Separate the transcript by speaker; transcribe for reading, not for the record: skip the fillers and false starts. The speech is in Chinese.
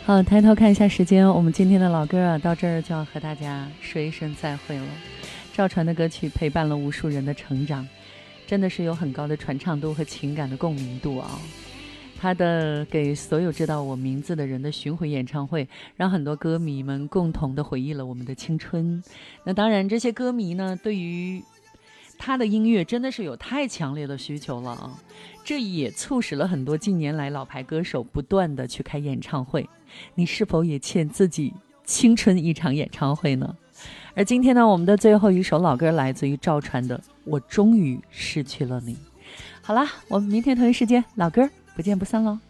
Speaker 1: 好，抬头看一下时间，我们今天的老歌啊，到这儿就要和大家说一声再会了。赵传的歌曲陪伴了无数人的成长，真的是有很高的传唱度和情感的共鸣度啊。他的给所有知道我名字的人的巡回演唱会，让很多歌迷们共同的回忆了我们的青春。那当然，这些歌迷呢，对于他的音乐真的是有太强烈的需求了啊！这也促使了很多近年来老牌歌手不断的去开演唱会。你是否也欠自己青春一场演唱会呢？而今天呢，我们的最后一首老歌来自于赵传的《我终于失去了你》。好啦，我们明天同一时间老歌不见不散喽。